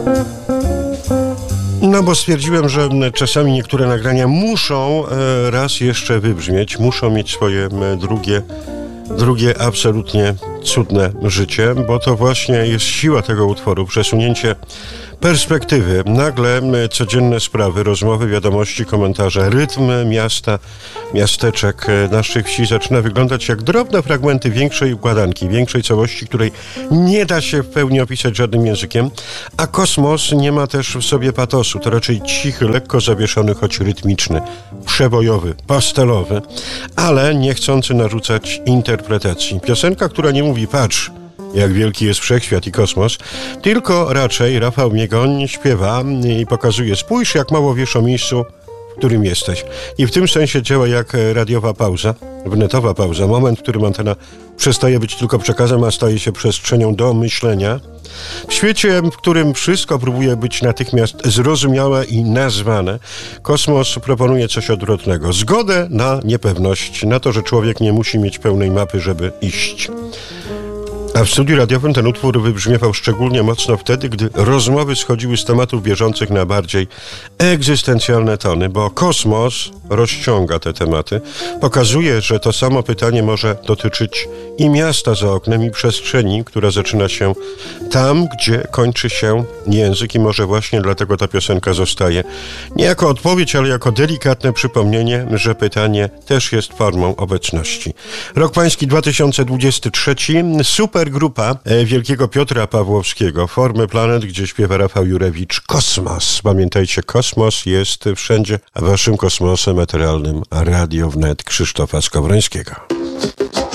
No bo stwierdziłem, że czasami niektóre nagrania muszą raz jeszcze wybrzmieć, muszą mieć swoje drugie absolutnie cudne życie, bo to właśnie jest siła tego utworu, przesunięcie perspektywy. Nagle codzienne sprawy, rozmowy, wiadomości, komentarze, rytm miasta, miasteczek, naszych wsi zaczyna wyglądać jak drobne fragmenty większej układanki, większej całości, której nie da się w pełni opisać żadnym językiem, a kosmos nie ma też w sobie patosu. To raczej cichy, lekko zawieszony, choć rytmiczny, przebojowy, pastelowy, ale nie chcący narzucać interpretacji. Piosenka, która nie mówi patrz, jak wielki jest wszechświat i kosmos, tylko raczej Rafał Miegoń śpiewa i pokazuje, spójrz jak mało wiesz o miejscu, w którym jesteś. I w tym sensie działa jak radiowa pauza, wnetowa pauza, moment, w którym antena przestaje być tylko przekazem, a staje się przestrzenią do myślenia. W świecie, w którym wszystko próbuje być natychmiast zrozumiałe i nazwane, kosmos proponuje coś odwrotnego. Zgodę na niepewność, na to, że człowiek nie musi mieć pełnej mapy, żeby iść. A w studiu radiowym ten utwór wybrzmiewał szczególnie mocno wtedy, gdy rozmowy schodziły z tematów bieżących na bardziej egzystencjalne tony, bo kosmos rozciąga te tematy, pokazuje, że to samo pytanie może dotyczyć i miasta za oknem, i przestrzeni, która zaczyna się tam, gdzie kończy się język, i może właśnie dlatego ta piosenka zostaje nie jako odpowiedź, ale jako delikatne przypomnienie, że pytanie też jest formą obecności. Rok pański 2023, supergrupa wielkiego Piotra Pawłowskiego, Formy Planet, gdzie śpiewa Rafał Jurewicz, Kosmos. Pamiętajcie, kosmos jest wszędzie, a waszym kosmosem materialnym Radio Wnet Krzysztofa Skowrońskiego.